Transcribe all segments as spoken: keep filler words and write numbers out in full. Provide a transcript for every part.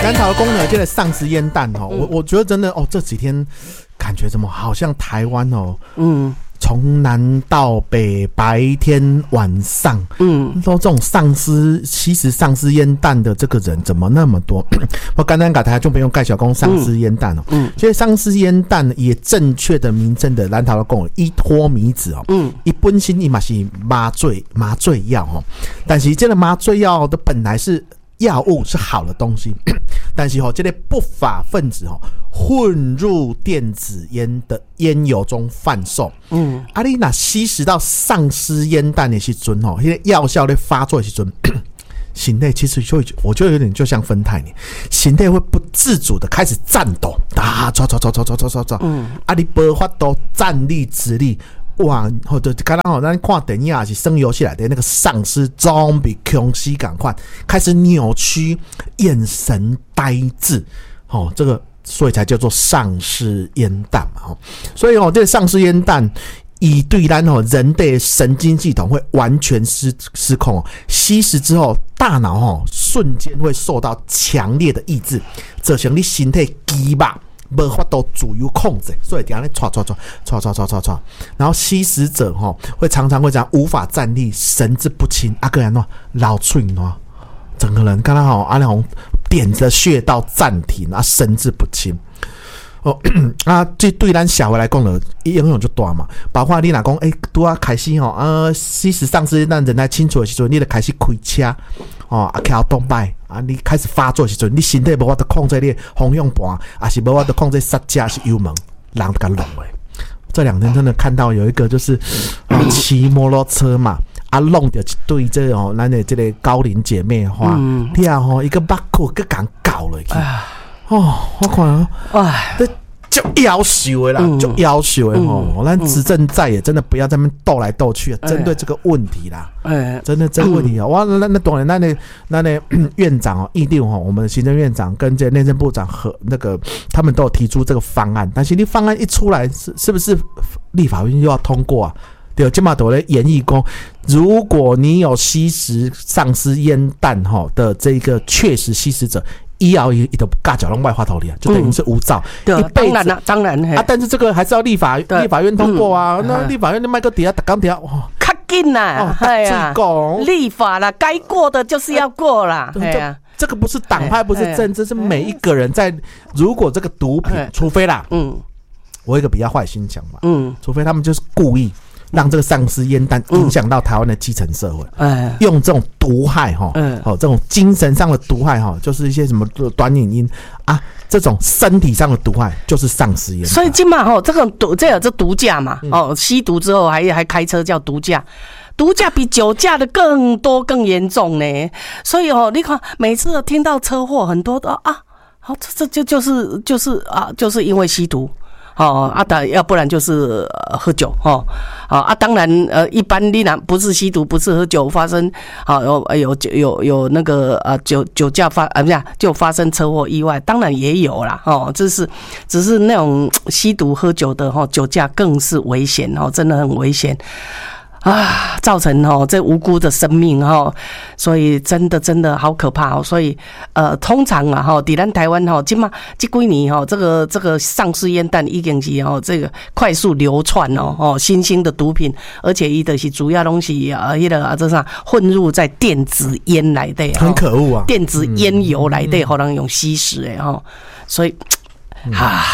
南投公呢，这个丧尸烟弹哦，我我觉得真的哦，这几天感觉怎么好像台湾哦，嗯。从南到北，白天晚上，嗯，都这种丧尸，吸食丧尸烟弹的这个人怎么那么多？我刚刚给大家就不用盖小公丧尸烟弹哦，嗯，其实丧尸烟弹也正确的名称的南投的讲依托米子哦，嗯，一本身伊嘛是麻醉麻醉药哦，但是这个麻醉药的本来是药物是好的东西，但是哦，这个不法分子哦混入电子烟的烟油中贩售。嗯，啊，你那吸食到丧尸烟弹的时阵哦，那个药效在发作的时阵，心内其实就我觉得有点就像芬太尼，心内会不自主的开始颤抖，啊，抓抓抓抓抓抓抓抓，嗯，啊，你无法度站立直立。哇，或者刚刚好，咱看电影还是生游戏来的那个丧尸 zombie 空隙感快开始扭曲，眼神呆滞，哦，这个所以才叫做丧尸烟弹嘛，哦，所以哦，这个丧尸烟弹以对咱哦人的神经系统会完全失失控哦，吸食之后，大脑哦瞬间会受到强烈的抑制，造成你身体肌肉无法度自由控制，所以等下咧唰唰唰唰唰唰唰唰，然后吸食者吼会常常会这样无法站立，神志不清，啊个人喏老脆喏，整个人刚刚好啊那种点着穴道暂停啊，神志不清。哦啊，这对咱小孩来讲呢，影响就大嘛。包括你若讲，诶，拄啊开始吼，啊，事实上是咱人来清楚的时阵，你就开始开车，哦，啊，开动摆，啊，你开始发作的时阵，你身体无法度控制你方向盘，还是无法度控制刹车，是油门，人都甲弄诶。这两天真的看到有一个就是骑、哦、摩托车嘛，啊，弄着一对这哦，咱的这个高龄姐妹花，嗯，你啊吼，一个巴库个敢搞了去。哦，我看啊，哎，这就要求的啦，嗯、就要求的吼，咱执政在也真的不要在那边斗来斗去，针、嗯、对这个问题啦，哎，真的这个问题啊，哇，那那当然，那那那那院长哦，一定哦，我们的行政院长跟这内政部长和那个他们都有提出这个方案，但是你方案一出来，是是不是立法院又要通过啊？对，今嘛都在演绎讲，如果你有吸食丧尸烟弹哈的这个确实吸食者。医药也都尬脚弄外花头里啊，就等于是无照。 对、嗯，当然了，当然啊， 但是这个还是要立法立法院通过啊。嗯、那立法院的麦克底下打钢条，哇， 较紧啦，哎呀，立法啦，该过的就是要过啦。哎呀， 这个不是党派，不是政治，是每一个人在。如果这个毒品，除非啦，嗯，我有一个比较坏心想嘛，嗯，除非他们就是故意。让这个丧尸烟弹影响到台湾的基层社会，嗯、用这种毒害哈，嗯、哦，这种精神上的毒害哈，就是一些什么短影音啊，这种身体上的毒害就是丧尸烟。 所以今嘛哈，这个毒这有这毒驾嘛，嗯、哦，吸毒之后还还开车叫毒驾。毒驾比酒驾的更多更严重呢，所以哦，你看每次听到车祸，很多都啊，好，这这就就是就是啊，就是因为吸毒。哦，啊，当要不然就是、呃、喝酒，哦，啊，当然，呃，一般你然不是吸毒，不是喝酒发生，好、哦、有有有有那个呃酒酒驾发啊不是就发生车祸意外，当然也有啦，哦，这是只是那种吸毒喝酒的哈、哦，酒驾更是危险哦，真的很危险。啊，造成哦这无辜的生命哦，所以真的真的好可怕哦。所以呃，通常啊哈，在咱台湾哈，今嘛这几年哈，这个这个丧尸烟弹已经是哦这个快速流窜哦哦新兴的毒品，而且伊的是主要东西啊，迄个啊这啥混入在电子烟来的， 很可恶啊， 电子烟油来的，好让用吸食诶哈，所以啊。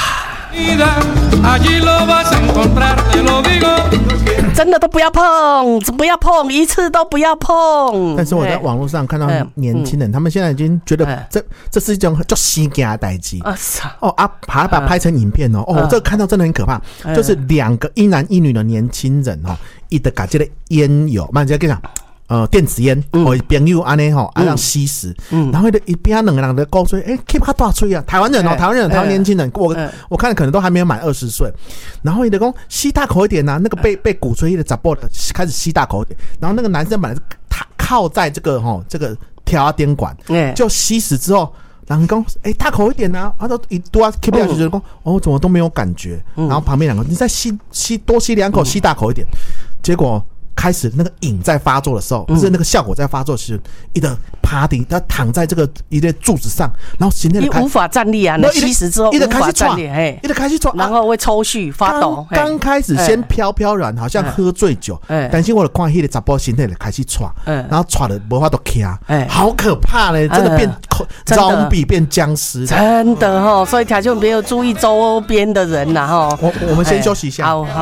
真的都不要碰，不要碰，一次都不要碰。 但是我在网络上看到年轻人，嗯、他们现在已经觉得这、嗯、这是一种叫死惊的代志哦啊，把把拍成影片哦，哦，这个看到真的很可怕，嗯、就是两个一男一女的年轻人哦，一直把这个烟油，慢点跟你讲。呃，电子烟，我朋友安尼吼，啊让吸食，嗯、然后一边两个人的高吹，哎 ，keep 他大吹啊，台湾人哦，台湾人，台湾年轻人，我、嗯、我看可能都还没有满二十岁，然后你的讲吸大口一点呐、啊，那个被被鼓吹的杂波的开始吸大口一点，然后那个男生本来是靠在这个吼这个调电管，嗯、就吸食之后。然后讲，哎、欸，大口一点呐、啊，他都一多 keep 下去就讲，哦，怎么都没有感觉。嗯、然后旁边两个，你再吸吸多吸两口，吸大口一点，结果。 开始那个瘾在发作的时候，不是那个效果在发作时，一个 party 他躺在这个一个柱子上，然后身体你无法站立啊，那吸食之后无法站立，嘿， 一直开始喘， 然后会抽搐发抖。 刚开始先飘飘然，好像喝醉酒，但是我的看迄个查甫身体就开始喘，然后喘的无法度起啊，好可怕嘞，真的变 zombie 变僵尸， 真的哈，所以听众朋友注意周边的人呐哈。 我我们先休息一下。 好。